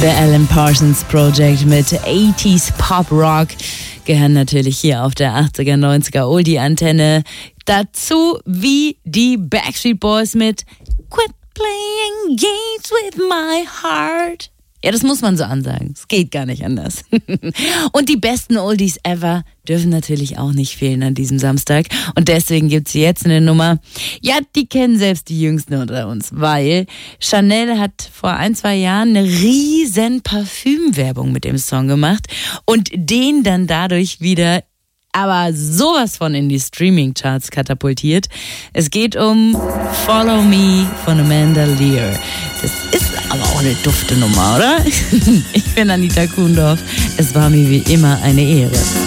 The Alan Parsons Project mit 80s Pop Rock gehören natürlich hier auf der 80er, 90er Oldie-Antenne. Dazu wie die Backstreet Boys mit Quit Playing Games with My Heart. Ja, das muss man so ansagen. Es geht gar nicht anders. Und die besten Oldies ever dürfen natürlich auch nicht fehlen an diesem Samstag. Und deswegen gibt's jetzt eine Nummer. Ja, die kennen selbst die Jüngsten unter uns, weil Chanel hat vor 1-2 Jahren eine riesen Parfümwerbung mit dem Song gemacht und den dann dadurch wieder aber sowas von in die Streaming-Charts katapultiert. Es geht um Follow Me von Amanda Lear. Das ist aber auch eine dufte Nummer, oder? Ich bin Anita Kuhndorf. Es war mir wie immer eine Ehre.